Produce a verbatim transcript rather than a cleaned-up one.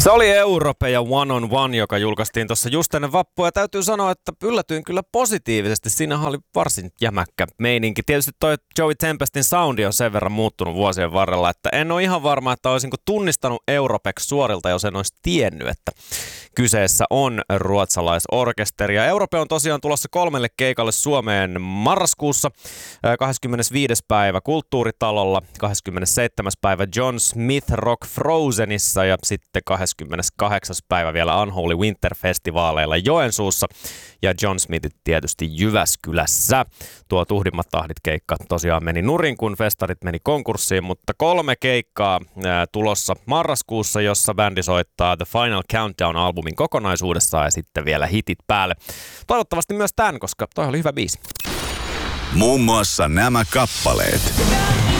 Se oli Europe ja One on One, joka julkaistiin tuossa just ennen vappua. Ja täytyy sanoa, että yllätyin kyllä positiivisesti. Siinähän oli varsin jämäkkä meininki. Tietysti toi Joey Tempestin soundi on sen verran muuttunut vuosien varrella, että en ole ihan varma, että olisinko tunnistanut Europex suorilta, jos en olisi tiennyt, että kyseessä on ruotsalaisorkesteri. Ja Europe on tosiaan tulossa kolmelle keikalle Suomeen marraskuussa. kahdeskymmenesviides päivä Kulttuuritalolla, kahdeskymmenesseitsemäs päivä John Smith Rock Frozenissa ja sitten kahdeskymmeneskahdeksas päivä vielä Unholy Winter-festivaaleilla Joensuussa ja John Smithit tietysti Jyväskylässä. Tuo Tuhdimmat tahdit -keikka tosiaan meni nurin, kun festarit meni konkurssiin, mutta kolme keikkaa ää, tulossa marraskuussa, jossa bändi soittaa The Final Countdown-albumin kokonaisuudessaan ja sitten vielä hitit päälle. Toivottavasti myös tämän, koska toi oli hyvä biisi. Muun muassa nämä kappaleet.